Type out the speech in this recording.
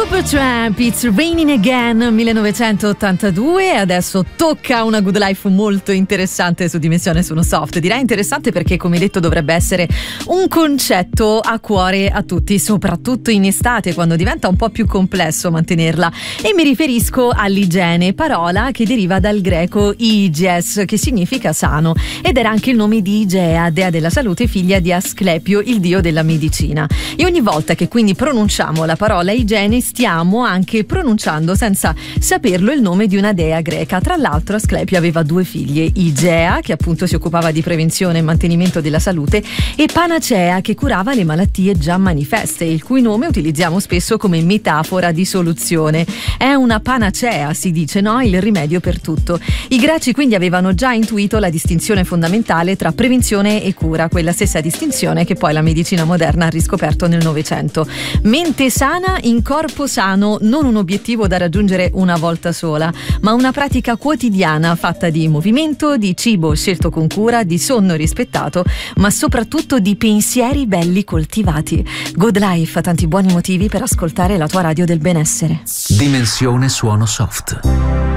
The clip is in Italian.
Supertramp, It's Raining Again, 1982. E adesso tocca una Good Life molto interessante su Dimensione Suono Soft. Direi interessante perché, come detto, dovrebbe essere un concetto a cuore a tutti, soprattutto in estate, quando diventa un po' più complesso mantenerla. E mi riferisco all'igiene, parola che deriva dal greco igies, che significa sano, ed era anche il nome di Igea, dea della salute, figlia di Asclepio, il dio della medicina. E ogni volta che quindi pronunciamo la parola igiene stiamo anche pronunciando senza saperlo il nome di una dea greca. Tra l'altro Asclepio aveva due figlie, Igea, che appunto si occupava di prevenzione e mantenimento della salute, e Panacea, che curava le malattie già manifeste, il cui nome utilizziamo spesso come metafora di soluzione. È una panacea, si dice, no? Il rimedio per tutto. I greci quindi avevano già intuito la distinzione fondamentale tra prevenzione e cura, quella stessa distinzione che poi la medicina moderna ha riscoperto nel Novecento. Mente sana in corpo sano, non un obiettivo da raggiungere una volta sola, ma una pratica quotidiana fatta di movimento, di cibo scelto con cura, di sonno rispettato, ma soprattutto di pensieri belli coltivati. Good Life ha tanti buoni motivi per ascoltare la tua radio del benessere. Dimensione Suono Soft.